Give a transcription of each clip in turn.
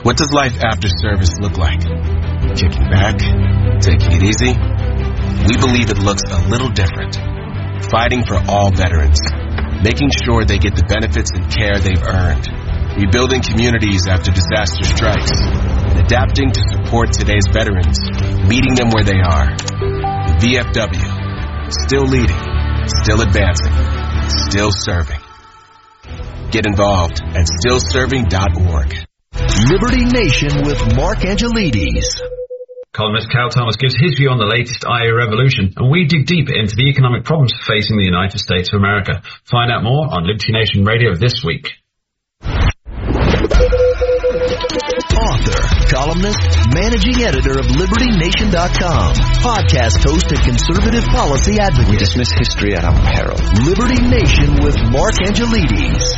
What does life after service look like? Kicking back? Taking it easy? We believe it looks a little different. Fighting for all veterans. Making sure they get the benefits and care they've earned. Rebuilding communities after disaster strikes. And adapting to support today's veterans. Meeting them where they are. VFW. Still leading. Still advancing. Still serving. Get involved at stillserving.org. Liberty Nation with Mark Angelides. Columnist Cal Thomas gives his view on the latest IA revolution, and we dig deep into the economic problems facing the United States of America. Find out more on Liberty Nation Radio this week. Author, columnist, managing editor of LibertyNation.com, podcast host and conservative policy advocate. We dismiss history at our peril. Liberty Nation with Mark Angelides.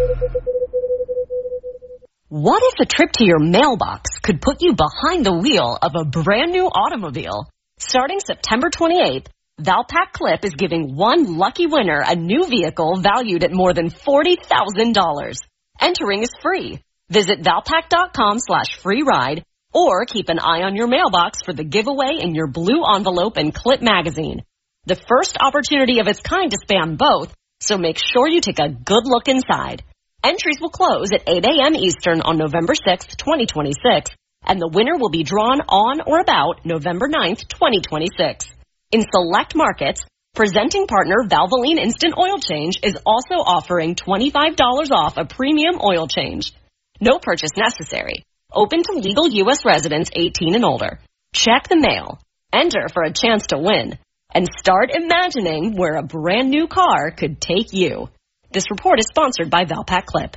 What if a trip to your mailbox could put you behind the wheel of a brand new automobile? Starting September 28th, Valpak Clip is giving one lucky winner a new vehicle valued at more than $40,000. Entering is free. Visit Valpak.com/free ride or keep an eye on your mailbox for the giveaway in your blue envelope and Clip magazine. The first opportunity of its kind to span both, so make sure you take a good look inside. Entries will close at 8 a.m. Eastern on November 6th, 2026, and the winner will be drawn on or about November 9th, 2026. In select markets, presenting partner Valvoline Instant Oil Change is also offering $25 off a premium oil change. No purchase necessary. Open to legal U.S. residents 18 and older. Check the mail. Enter for a chance to win. And start imagining where a brand new car could take you. This report is sponsored by Valpak Clip.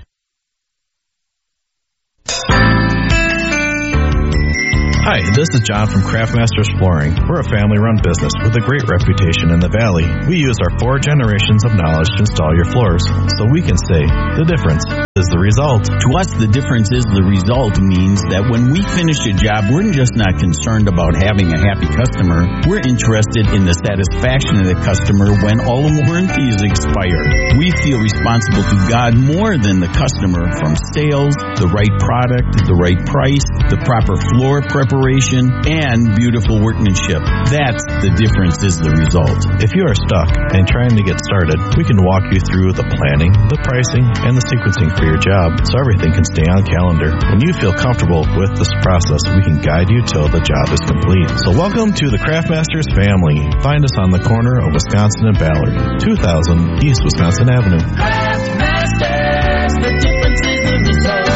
Hi, this is John from Craftmaster Exploring. We're a family-run business with a great reputation in the Valley. We use our 4 generations of knowledge to install your floors, so we can say the difference is the result. To us, the difference is the result means that when we finish a job, we're just not concerned about having a happy customer. We're interested in the satisfaction of the customer when all the warranty is expired. We feel responsible to God more than the customer, from sales, the right product, the right price, the proper floor preparation, and beautiful workmanship. That's the difference is the result. If you are stuck and trying to get started, we can walk you through the planning, the pricing, and the sequencing for your job so everything can stay on calendar. When you feel comfortable with this process, we can guide you till the job is complete. So welcome to the Craftmasters family. Find us on the corner of Wisconsin and Ballard, 2000 East Wisconsin Avenue. Craftmasters, the difference is the result.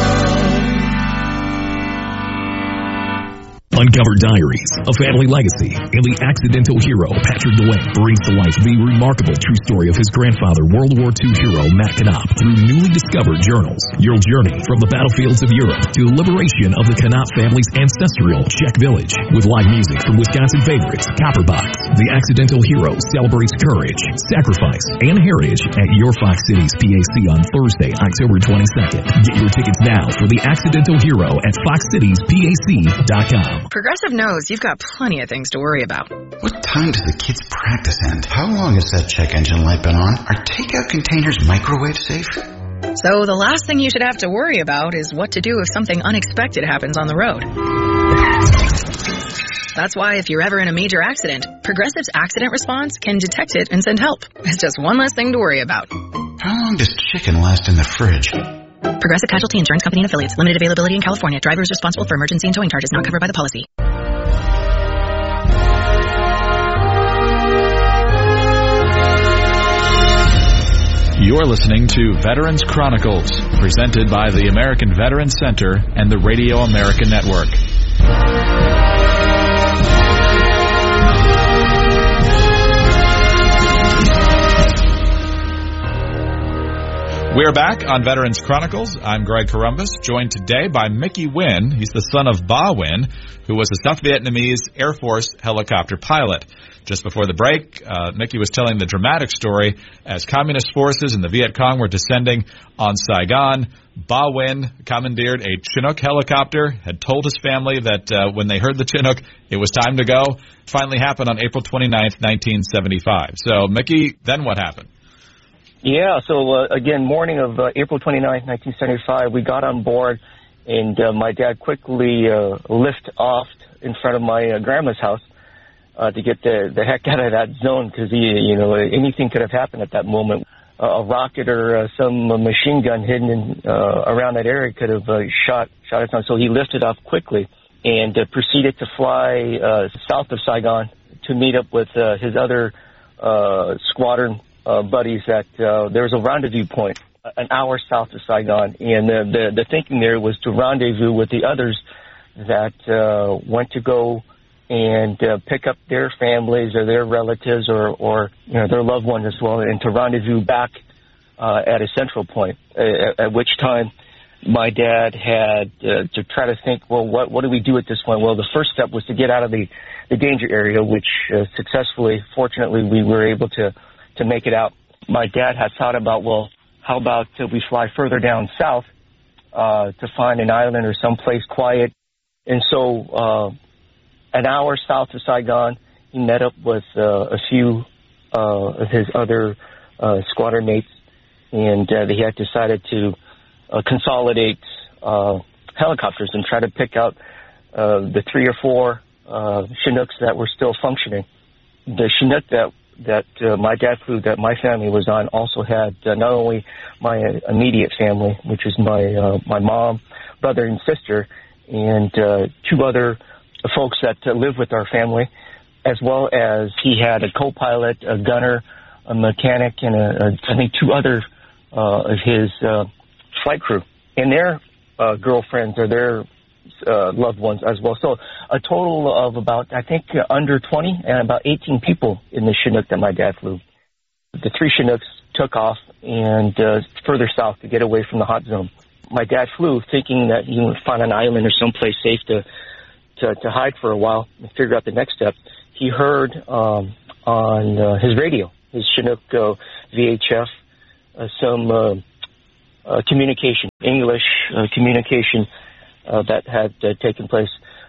Uncover Diaries, A Family Legacy, and the accidental hero, Patrick DeWitt, brings to life the remarkable true story of his grandfather, World War II hero, Matt Knopp, through newly discovered journals. Your journey from the battlefields of Europe to the liberation of the Knopp family's ancestral Czech village. With live music from Wisconsin favorites, Copperbox, The Accidental Hero celebrates courage, sacrifice, and heritage at your Fox Cities PAC on Thursday, October 22nd. Get your tickets now for The Accidental Hero at foxcitiespac.com. Progressive knows you've got plenty of things to worry about. What time does the kids' practice end? How long has that check engine light been on? Are takeout containers microwave safe? So the last thing you should have to worry about is what to do if something unexpected happens on the road. That's why if you're ever in a major accident, Progressive's accident response can detect it and send help. It's just one less thing to worry about. How long does chicken last in the fridge? Progressive Casualty Insurance Company and Affiliates. Limited availability in California. Driver is responsible for emergency and towing charges not covered by the policy. You're listening to Veterans Chronicles, presented by the American Veterans Center and the Radio America Network. We're back on Veterans Chronicles. I'm Greg Corombos, joined today by Mickey Wynn. He's the son of Ba Wynn, who was a South Vietnamese Air Force helicopter pilot. Just before the break, Mickey was telling the dramatic story as communist forces and the Viet Cong were descending on Saigon. Ba Wynn commandeered a Chinook helicopter, had told his family that when they heard the Chinook, it was time to go. It finally happened on April 29th, 1975. So, Mickey, then what happened? Yeah, so again, morning of April 29th, 1975, we got on board And my dad quickly lifted off in front of my grandma's house to get the heck out of that zone, because anything could have happened at that moment. A rocket or some machine gun hidden around that area could have shot us down. So he lifted off quickly and proceeded to fly south of Saigon to meet up with his other squadron buddies at there was a rendezvous point an hour south of Saigon, and the thinking there was to rendezvous with the others that went to go and pick up their families or their relatives or their loved ones as well, and to rendezvous back at a central point, at which time my dad had to try to think, well, what do we do at this point? Well, the first step was to get out of the danger area, which successfully, fortunately, we were able to make it out. My dad had thought about, well, how about we fly further down south to find an island or someplace quiet. And so an hour south of Saigon, he met up with a few of his other squadron mates, and they had decided to consolidate helicopters and try to pick out the 3 or 4 Chinooks that were still functioning. The Chinook that my dad flew, that my family was on, also had not only my immediate family, which is my mom, brother, and sister, and 2 other folks that live with our family, as well as he had a co-pilot, a gunner, a mechanic, and I think 2 other of his flight crew, and their girlfriends or their loved ones as well. So a total of about, I think, under 20 and about 18 people in the Chinook that my dad flew. The 3 Chinooks took off and further south to get away from the hot zone. My dad flew thinking that he would find an island or someplace safe to hide for a while and figure out the next step. He heard on his radio, his Chinook VHF, some communication, English communication that had taken place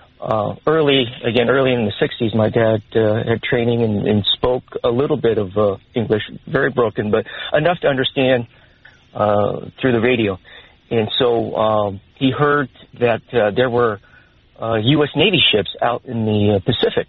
early in the 60s. My dad had training and spoke a little bit of English, very broken, but enough to understand through the radio. And so he heard that there were U.S. Navy ships out in the Pacific.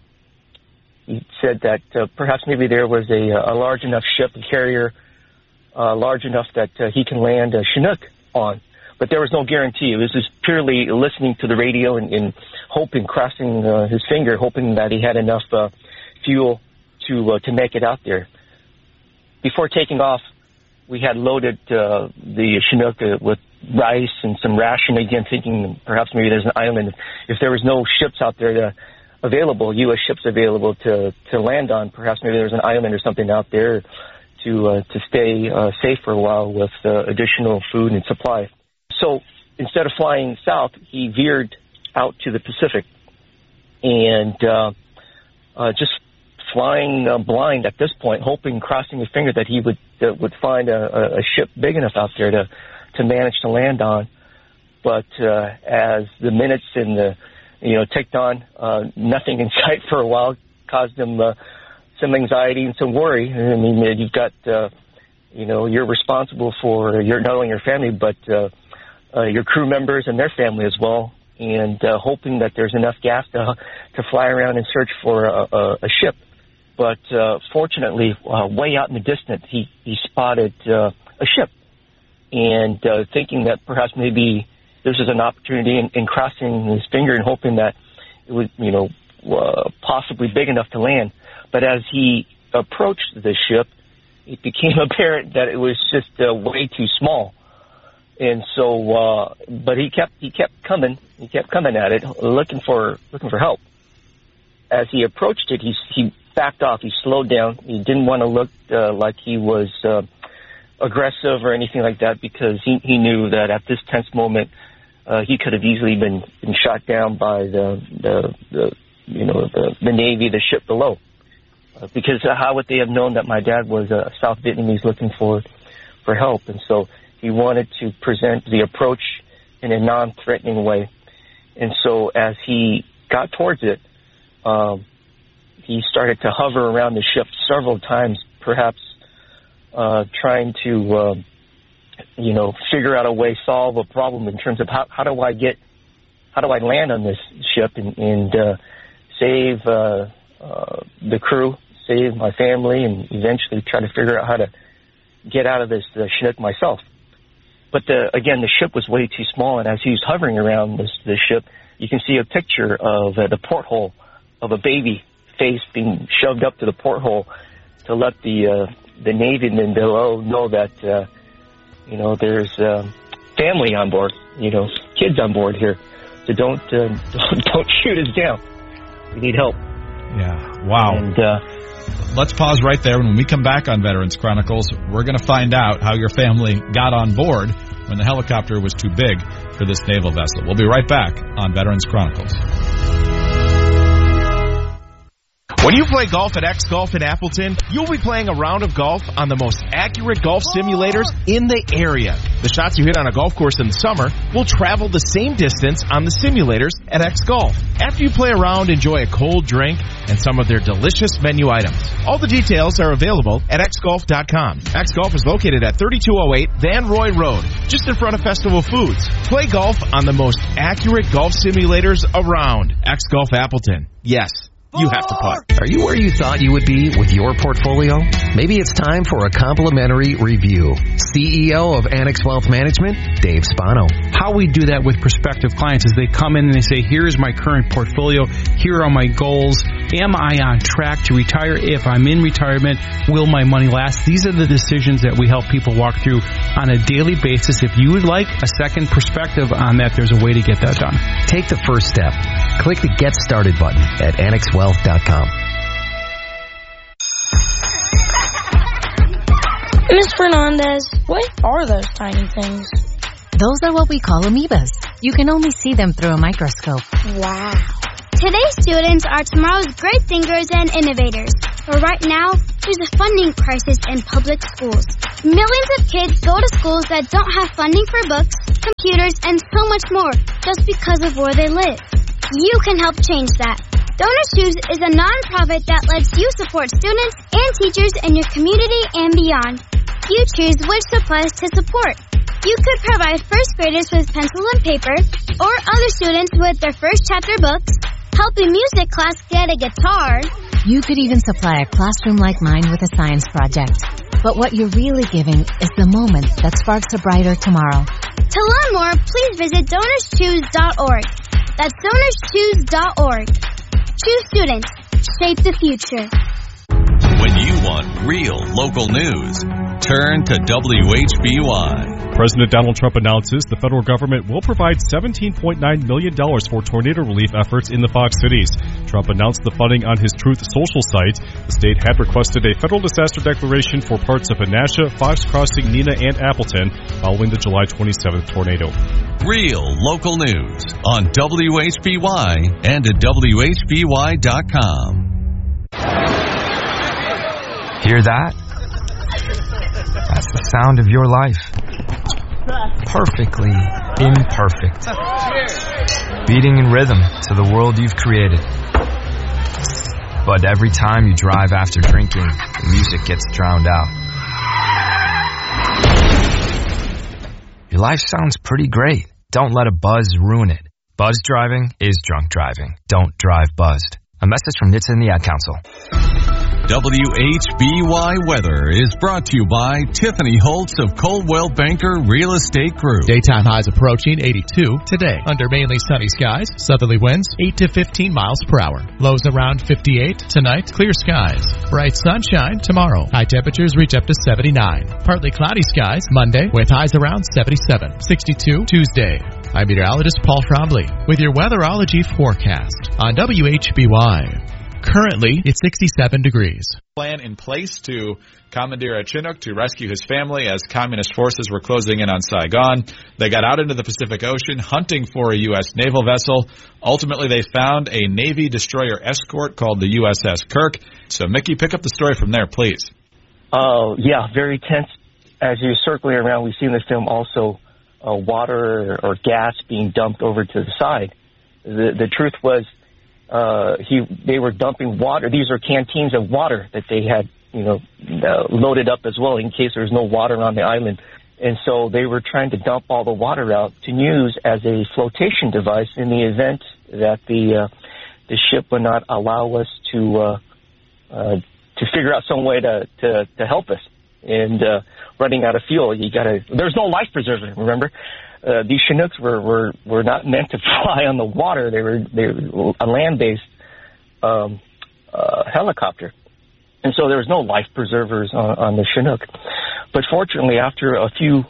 He said that perhaps maybe there was a large enough ship, a carrier, large enough that he can land a Chinook on. But there was no guarantee. It was just purely listening to the radio and hoping, crossing his finger, hoping that he had enough fuel to make it out there. Before taking off, we had loaded the Chinook with rice and some ration, again thinking perhaps maybe there's an island. If there was no ships out there available, U.S. ships available to land on, perhaps maybe there's an island or something out there to stay safe for a while with additional food and supply. So instead of flying south, he veered out to the Pacific and just flying blind at this point, hoping, crossing his finger, that he would find a ship big enough out there to manage to land on. But as the minutes and ticked on, nothing in sight for a while, caused him some anxiety and some worry. I mean, you've got you're responsible for not only your family but your crew members and their family as well, and hoping that there's enough gas to fly around and search for a ship. But fortunately, way out in the distance, he spotted a ship, and thinking that perhaps maybe this is an opportunity, and crossing his finger and hoping that it was possibly big enough to land. But as he approached the ship, it became apparent that it was just way too small. And so, but he kept coming at it, looking for help. As he approached it, he backed off. He slowed down. He didn't want to look like he was aggressive or anything like that, because he knew that at this tense moment, he could have easily been shot down by the Navy, the ship below. Because how would they have known that my dad was South Vietnamese looking for help? And so he wanted to present the approach in a non-threatening way. And so as he got towards it, he started to hover around the ship several times, perhaps trying to figure out a way, solve a problem in terms of how do I land on this ship and save the crew, save my family, and eventually try to figure out how to get out of this Chinook myself. But again, the ship was way too small, and as he was hovering around this ship, you can see a picture of the porthole of a baby face being shoved up to the porthole to let the Navy men below know that there's family on board, kids on board here. So don't shoot us down. We need help. Yeah. Wow. And let's pause right there. When we come back on Veterans Chronicles, we're going to find out how your family got on board when the helicopter was too big for this naval vessel. We'll be right back on Veterans Chronicles. When you play golf at X Golf in Appleton, you'll be playing a round of golf on the most accurate golf simulators in the area. The shots you hit on a golf course in the summer will travel the same distance on the simulators at X Golf. After you play around, enjoy a cold drink and some of their delicious menu items. All the details are available at xgolf.com. X Golf is located at 3208 Van Roy Road, just in front of Festival Foods. Play golf on the most accurate golf simulators around. X Golf Appleton. Yes. You have to putt. Are you where you thought you would be with your portfolio? Maybe it's time for a complimentary review. CEO of Annex Wealth Management, Dave Spano. How we do that with prospective clients is they come in and they say, here's my current portfolio, here are my goals, am I on track to retire? If I'm in retirement, will my money last? These are the decisions that we help people walk through on a daily basis. If you would like a second perspective on that, there's a way to get that done. Take the first step. Click the Get Started button at AnnexWealth.com. Ms. Fernandez, what are those tiny things? Those are what we call amoebas. You can only see them through a microscope. Wow. Today's students are tomorrow's great thinkers and innovators. But right now, there's a funding crisis in public schools. Millions of kids go to schools that don't have funding for books, computers, and so much more just because of where they live. You can help change that. Donors Choose is a nonprofit that lets you support students and teachers in your community and beyond. You choose which supplies to support. You could provide first graders with pencil and paper, or other students with their first chapter books, help a music class get a guitar. You could even supply a classroom like mine with a science project. But what you're really giving is the moment that sparks a brighter tomorrow. To learn more, please visit DonorsChoose.org. That's DonorsChoose.org. Choose students. Shape the future. When you want real local news, turn to WHBY. President Donald Trump announces the federal government will provide $17.9 million for tornado relief efforts in the Fox cities. Trump announced the funding on his Truth Social site. The state had requested a federal disaster declaration for parts of Menasha, Fox Crossing, Neenah, and Appleton following the July 27th tornado. Real local news on WHBY and at WHBY.com. Hear that? That's the sound of your life. Perfectly imperfect. Beating in rhythm to the world you've created. But every time you drive after drinking, the music gets drowned out. Your life sounds pretty great. Don't let a buzz ruin it. Buzz driving is drunk driving. Don't drive buzzed. A message from NHTSA and the Ad Council. WHBY Weather is brought to you by Tiffany Holtz of Coldwell Banker Real Estate Group. Daytime highs approaching 82 today. Under mainly sunny skies, southerly winds 8 to 15 miles per hour. Lows around 58 tonight, clear skies. Bright sunshine tomorrow. High temperatures reach up to 79. Partly cloudy skies Monday with highs around 77. 62 Tuesday. I'm meteorologist Paul Trombley with your weatherology forecast on WHBY. Currently, it's 67 degrees. Plan in place to commandeer a Chinook to rescue his family as communist forces were closing in on Saigon. They got out into the Pacific Ocean hunting for a U.S. naval vessel. Ultimately, they found a Navy destroyer escort called the USS Kirk. So, Mickey, pick up the story from there, please. Yeah, very tense. As you're circling around, we see in the film also water or gas being dumped over to the side. The truth was, they were dumping water. These are canteens of water that they had, loaded up as well in case there was no water on the island. And so they were trying to dump all the water out to use as a flotation device in the event that the ship would not allow us to figure out some way to help us. And running out of fuel, there's no life preserver. Remember, these Chinooks were not meant to fly on the water. They were a land-based helicopter, and so there was no life preservers on the Chinook. But fortunately, after a few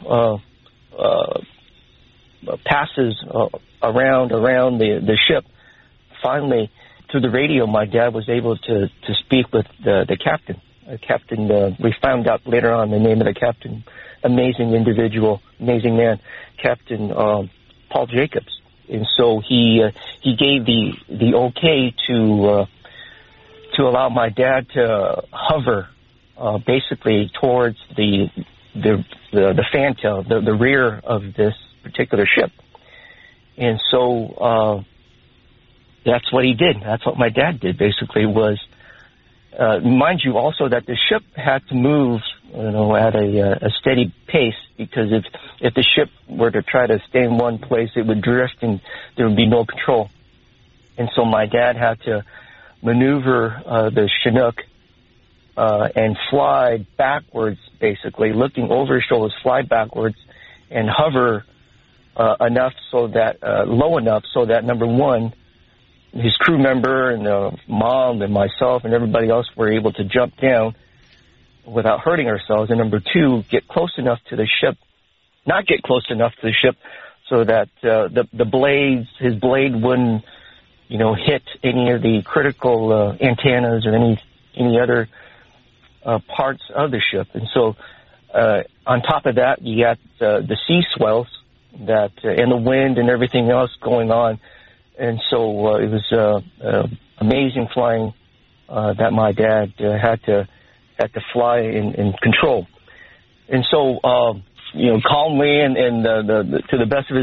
passes around the ship, finally, through the radio, my dad was able to speak with the captain. We found out later on the name of the captain. Amazing individual, amazing man, Captain Paul Jacobs. And so he gave the okay to allow my dad to hover basically towards the fantail, the rear of this particular ship. And so that's what he did. That's what my dad did, basically, was mind you also that the ship had to move, at a steady pace, because if the ship were to try to stay in one place, it would drift and there would be no control. And so my dad had to maneuver the Chinook and fly backwards, basically, looking over his shoulders, fly backwards and hover enough so that low enough so that, number one, his crew member and mom and myself and everybody else were able to jump down without hurting ourselves. And number two, get close enough to the ship, not get close enough to the ship so that his blade wouldn't, hit any of the critical antennas or any other parts of the ship. And so on top of that, you got the sea swells and the wind and everything else going on. And so it was amazing flying that my dad had to fly in control. And so, calmly and to the best of his